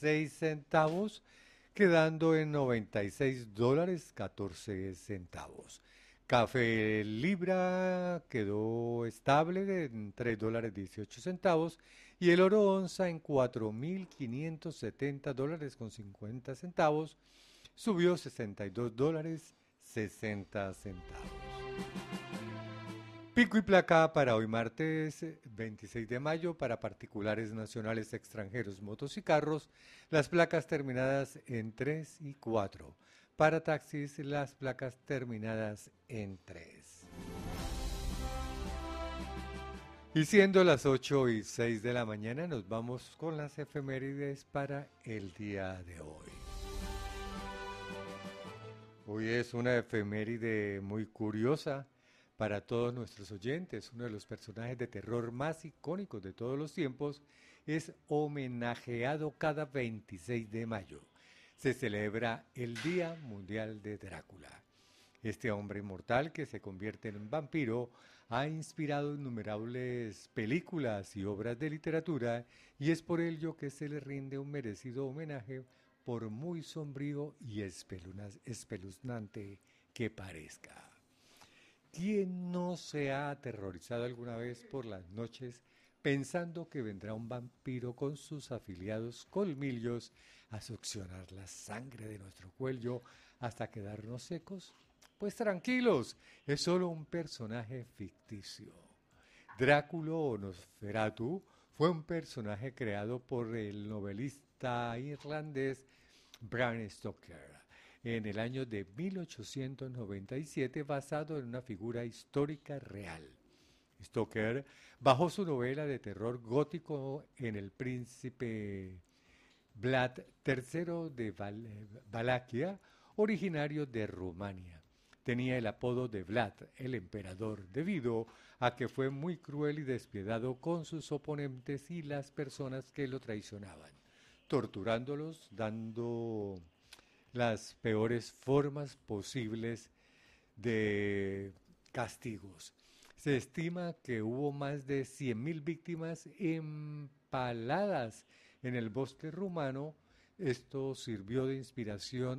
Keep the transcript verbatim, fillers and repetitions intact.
seis centavos, quedando en noventa y seis dólares catorce centavos. Café Libra quedó estable en tres dólares dieciocho centavos y el oro onza en cuatro mil quinientos setenta dólares con cincuenta centavos, subió sesenta y dos dólares sesenta centavos. Pico y placa para hoy martes eh, veintiséis de mayo para particulares nacionales, extranjeros, motos y carros, las placas terminadas en tres y cuatro. Para taxis, las placas terminadas en tres. Y siendo las ocho y seis de la mañana, nos vamos con las efemérides para el día de hoy. Hoy es una efeméride muy curiosa para todos nuestros oyentes. Uno de los personajes de terror más icónicos de todos los tiempos es homenajeado cada veintiséis de mayo. Se celebra el Día Mundial de Drácula. Este hombre inmortal que se convierte en un vampiro ha inspirado innumerables películas y obras de literatura y es por ello que se le rinde un merecido homenaje por muy sombrío y espeluznante que parezca. ¿Quién no se ha aterrorizado alguna vez por las noches pensando que vendrá un vampiro con sus afiliados colmillos a succionar la sangre de nuestro cuello hasta quedarnos secos? Pues tranquilos, es solo un personaje ficticio. Drácula o Nosferatu fue un personaje creado por el novelista irlandés Bram Stoker en el año de mil ochocientos noventa y siete, basado en una figura histórica real. Stoker basó su novela de terror gótico en El príncipe Vlad tercero de Val Valaquia, originario de Rumania. Tenía el apodo de Vlad, el emperador, debido a que fue muy cruel y despiadado con sus oponentes y las personas que lo traicionaban, torturándolos, dando las peores formas posibles de castigos. Se estima que hubo más de cien mil víctimas empaladas en el bosque rumano. Esto sirvió de inspiración